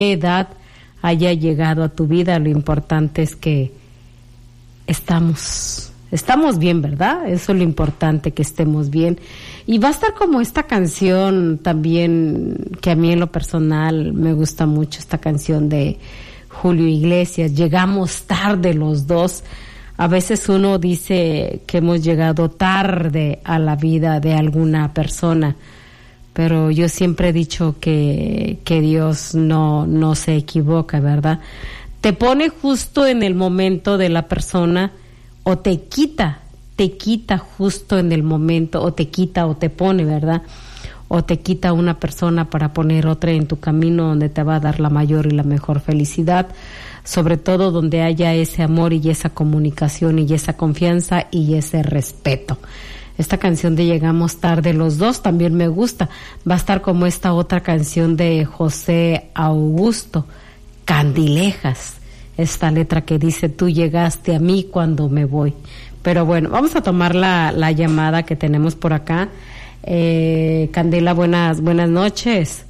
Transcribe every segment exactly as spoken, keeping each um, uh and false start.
edad haya llegado a tu vida, lo importante es que estamos, estamos bien, ¿verdad? Eso es lo importante, que estemos bien. Y va a estar como esta canción también, que a mí en lo personal me gusta mucho, esta canción de Julio Iglesias, Llegamos tarde los dos. A veces uno dice que hemos llegado tarde a la vida de alguna persona, pero yo siempre he dicho que, que Dios no, no se equivoca, ¿verdad? Te pone justo en el momento de la persona, o te quita, te quita justo en el momento, o te quita o te pone, ¿verdad? O te quita una persona para poner otra en tu camino donde te va a dar la mayor y la mejor felicidad, sobre todo donde haya ese amor y esa comunicación y esa confianza y ese respeto. Esta canción de Llegamos tarde los dos también me gusta. Va a estar como esta otra canción de José Augusto, Candilejas. Esta letra que dice, tú llegaste a mí cuando me voy. Pero bueno, vamos a tomar la, la llamada que tenemos por acá. Eh, Candela, buenas, buenas noches.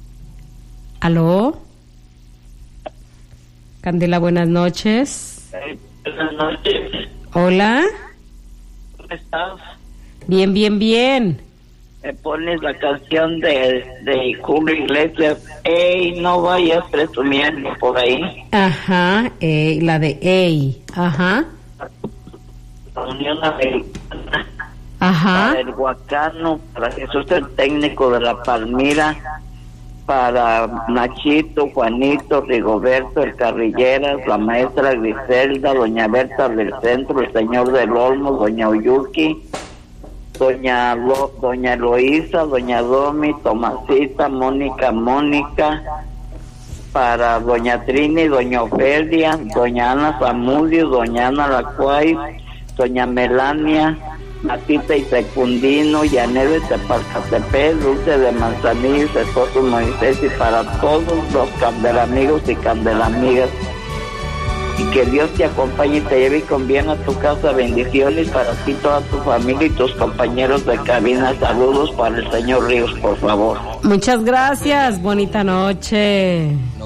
¿Aló? Candela, buenas noches. Buenas noches. Hola. ¿Cómo estás? Bien, bien, bien. Me pones la canción de, de Julio Iglesias, ey, no vayas presumiendo por ahí. Ajá, eh, la de ey, ajá. La Unión Americana. Ajá. Para el Huacano, para Jesús el técnico de la Palmira, para Nachito, Juanito, Rigoberto, el Carrilleras, la maestra Griselda, doña Berta del Centro, el señor del Olmo, doña Oyuki, doña Lo, doña Eloísa, doña Domi, Tomasita, Mónica, Mónica, para doña Trini, doña Ofelia, doña Ana Zamudio, doña Ana Lacuay, doña Melania, Matita y Secundino, Yanet de Tepalcatepec, Dulce de Manzanillo, esposo Moisés, y para todos los candelamigos y candelamigas. Y que Dios te acompañe y te lleve con bien a tu casa. Bendiciones para ti, toda tu familia y tus compañeros de cabina. Saludos para el señor Ríos, por favor. Muchas gracias, bonita noche.